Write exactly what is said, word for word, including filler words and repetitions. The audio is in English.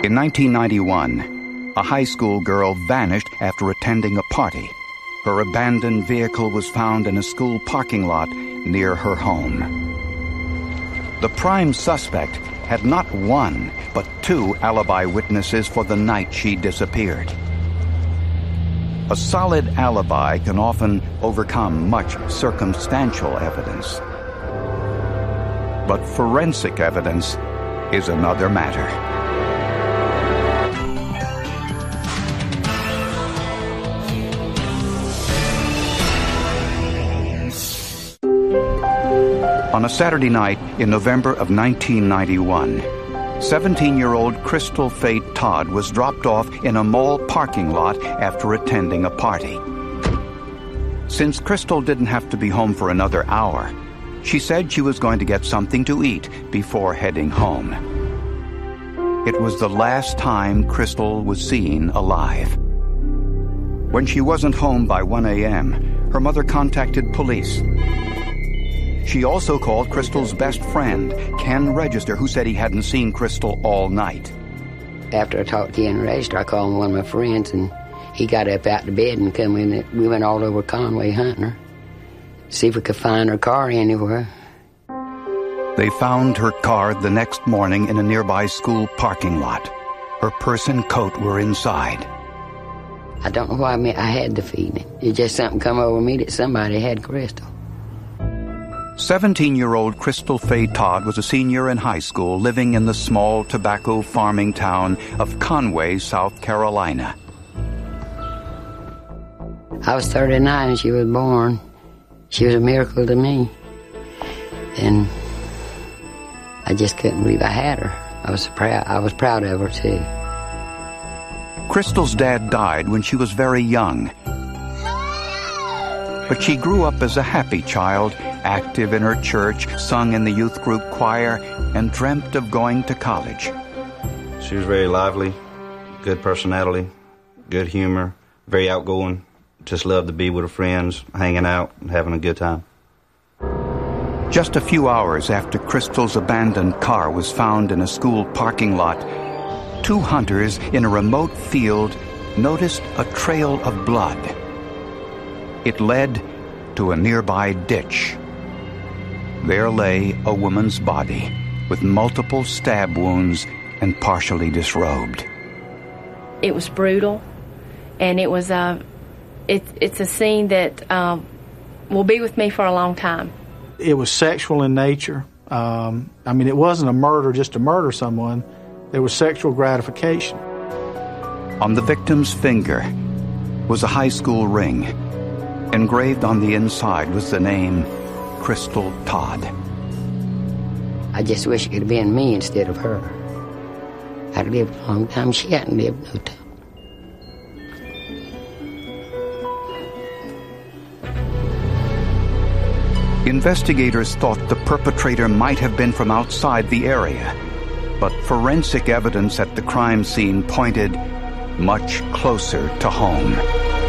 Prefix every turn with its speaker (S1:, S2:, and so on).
S1: In nineteen ninety-one, a high school girl vanished after attending a party. Her abandoned vehicle was found in a school parking lot near her home. The prime suspect had not one, but two alibi witnesses for the night she disappeared. A solid alibi can often overcome much circumstantial evidence. But forensic evidence is another matter. On a Saturday night in November of nineteen ninety-one, seventeen-year-old Crystal Faye Todd was dropped off in a mall parking lot after attending a party. Since Crystal didn't have to be home for another hour, she said she was going to get something to eat before heading home. It was the last time Crystal was seen alive. When she wasn't home by one a.m., her mother contacted police. She also called Crystal's best friend, Ken Register, who said he hadn't seen Crystal all night.
S2: After I talked to Ken Register, I called one of my friends, and he got up out of bed and come in. We went all over Conway hunting her, see if we could find her car anywhere.
S1: They found her car the next morning in a nearby school parking lot. Her purse and coat were inside.
S2: I don't know why I, mean, I had the feeling. It just something come over me that somebody had Crystal.
S1: seventeen-year-old Crystal Faye Todd was a senior in high school living in the small tobacco farming town of Conway, South Carolina.
S2: I was thirty-nine when she was born. She was a miracle to me. And I just couldn't believe I had her. I was proud, I was proud of her, too.
S1: Crystal's dad died when she was very young. But she grew up as a happy child, active in her church, sung in the youth group choir, and dreamt of going to college.
S3: She was very lively, good personality, good humor, very outgoing. Just loved to be with her friends, hanging out, and having a good time.
S1: Just a few hours after Crystal's abandoned car was found in a school parking lot, two hunters in a remote field noticed a trail of blood. It led to a nearby ditch. There lay a woman's body with multiple stab wounds and partially disrobed.
S4: It was brutal, and it was a, it, it's a scene that um, will be with me for a long time.
S5: It was sexual in nature. Um, I mean, it wasn't a murder just to murder someone. There was sexual gratification.
S1: On the victim's finger was a high school ring. Engraved on the inside was the name Crystal Todd.
S2: I just wish it could have been me instead of her. I'd lived a long time. She hadn't lived no time.
S1: Investigators thought the perpetrator might have been from outside the area, but forensic evidence at the crime scene pointed much closer to home.